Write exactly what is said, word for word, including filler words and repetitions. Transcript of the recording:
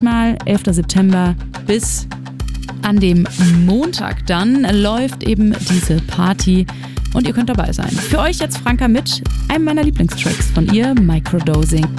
mal elfter September bis an dem Montag dann läuft eben diese Party und ihr könnt dabei sein. Für euch jetzt Franka mit einem meiner Lieblingstracks von ihr, Microdosing.